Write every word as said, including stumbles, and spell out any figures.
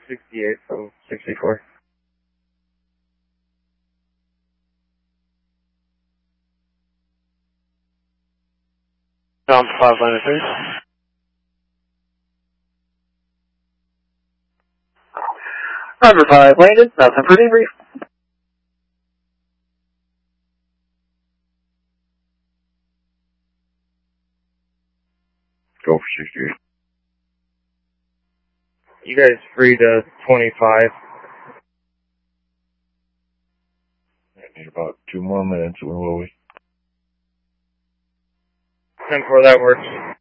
sixty-eight from sixty-four. Tom five line three. Roger five landed, nothing for debrief. Go for sixty-eight. You guys free to twenty-five. I need about two more minutes. Where will we? ten four, that works.